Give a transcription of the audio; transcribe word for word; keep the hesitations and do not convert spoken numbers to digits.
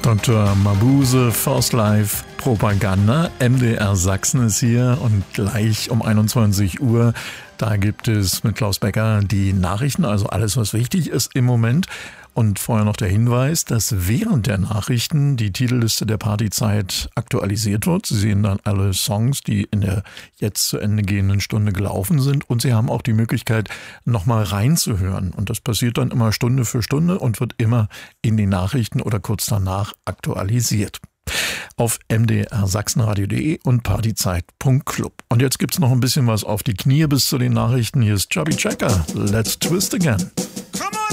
Doktor Mabuse, First Life, Propaganda. M D R Sachsen ist hier und gleich um einundzwanzig Uhr, da gibt es mit Klaus Becker die Nachrichten, also alles, was wichtig ist im Moment. Und vorher noch der Hinweis, dass während der Nachrichten die Titelliste der Partyzeit aktualisiert wird. Sie sehen dann alle Songs, die in der jetzt zu Ende gehenden Stunde gelaufen sind. Und Sie haben auch die Möglichkeit, nochmal reinzuhören. Und das passiert dann immer Stunde für Stunde und wird immer in den Nachrichten oder kurz danach aktualisiert. Auf m d r sachsenradio punkt de und partyzeit punkt club. Und jetzt gibt's noch ein bisschen was auf die Knie bis zu den Nachrichten. Hier ist Chubby Checker. Let's twist again.